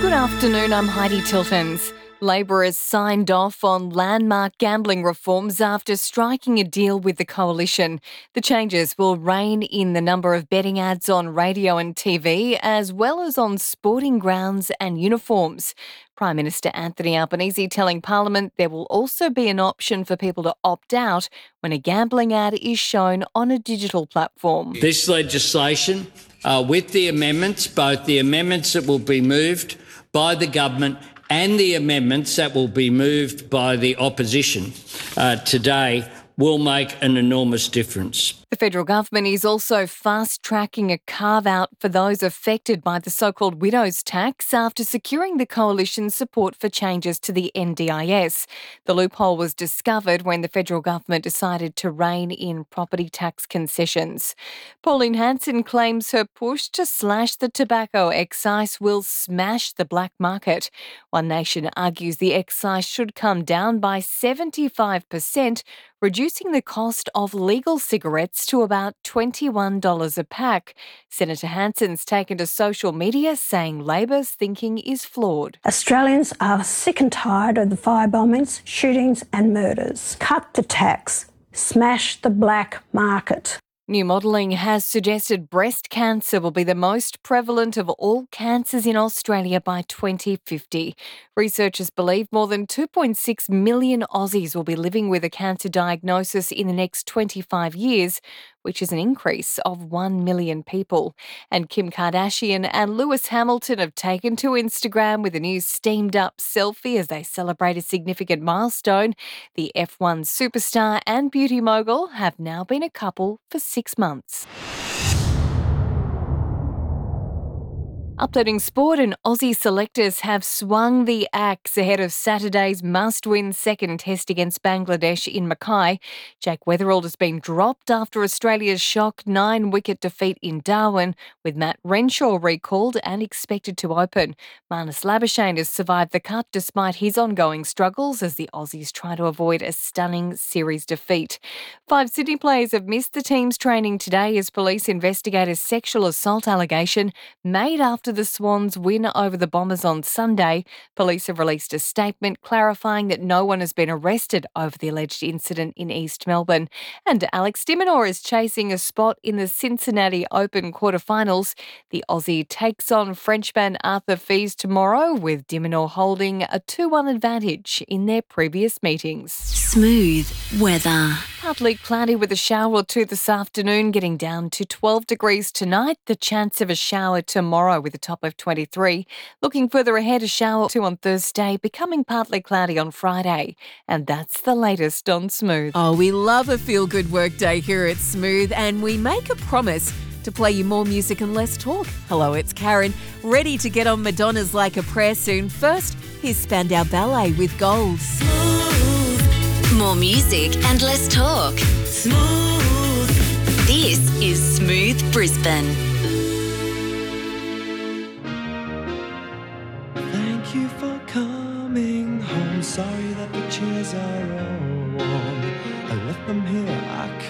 Good afternoon, I'm Heidi Tiltons. Labor has signed off on landmark gambling reforms after striking a deal with the coalition. The changes will rein in the number of betting ads on radio and TV, as well as on sporting grounds and uniforms. Prime Minister Anthony Albanese telling Parliament there will also be an option for people to opt out when a gambling ad is shown on a digital platform. This legislation, with the amendments, both the amendments that will be moved by the government and the amendments that will be moved by the opposition today, will make an enormous difference. The federal government is also fast-tracking a carve-out for those affected by the so-called widow's tax after securing the coalition's support for changes to the NDIS. The loophole was discovered when the federal government decided to rein in property tax concessions. Pauline Hanson claims her push to slash the tobacco excise will smash the black market. One Nation argues the excise should come down by 75%, reducing the cost of legal cigarettes to about $21 a pack. Senator Hanson's taken to social media saying Labor's thinking is flawed. Australians are sick and tired of the fire bombings, shootings and murders. Cut the tax. Smash the black market. New modelling has suggested breast cancer will be the most prevalent of all cancers in Australia by 2050. Researchers believe more than 2.6 million Aussies will be living with a cancer diagnosis in the next 25 years, which is an increase of 1 million people. And Kim Kardashian and Lewis Hamilton have taken to Instagram with a new steamed-up selfie as they celebrate a significant milestone. The F1 superstar and beauty mogul have now been a couple for 6 months. Updating sport, and Aussie selectors have swung the axe ahead of Saturday's must-win second test against Bangladesh in Mackay. Jack Weatherald has been dropped after Australia's shock 9-wicket defeat in Darwin, with Matt Renshaw recalled and expected to open. Marnus Labuschagne has survived the cut despite his ongoing struggles as the Aussies try to avoid a stunning series defeat. 5 Sydney players have missed the team's training today as police investigate a sexual assault allegation made after the Swans' win over the Bombers on Sunday. Police have released a statement clarifying that no one has been arrested over the alleged incident in East Melbourne. And Alex de Minaur is chasing a spot in the Cincinnati Open quarterfinals. The Aussie takes on Frenchman Arthur Fils tomorrow, with de Minaur holding a 2-1 advantage in their previous meetings. Smooth weather. Partly cloudy with a shower or two this afternoon, getting down to 12 degrees tonight. The chance of a shower tomorrow with a top of 23. Looking further ahead, a shower or two on Thursday, becoming partly cloudy on Friday. And that's the latest on Smooth. Oh, we love a feel-good workday here at Smooth, and we make a promise to play you more music and less talk. Hello, it's Karen, ready to get on Madonna's Like a Prayer soon. First, here's Spandau Ballet with Gold. More music and less talk. Smooth. This is Smooth Brisbane. Thank you for coming home. Sorry that the chairs are all warm. I left them here, I